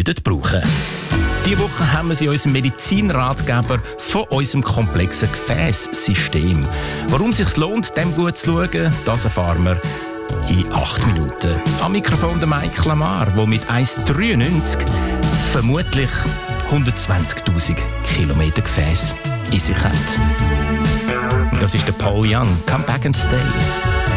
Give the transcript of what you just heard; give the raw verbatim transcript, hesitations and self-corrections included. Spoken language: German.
brauchen. Diese Woche haben wir sie in unserem Medizinratgeber von unserem komplexen Gefäßsystem. Warum es sich lohnt, dem gut zu schauen, das erfahren wir in acht Minuten. Am Mikrofon der Mike Lamar, der mit eins Komma dreiundneunzig vermutlich hundertzwanzigtausend Kilometer Gefäß in sich hat. Das ist der Paul Young. Come back and stay.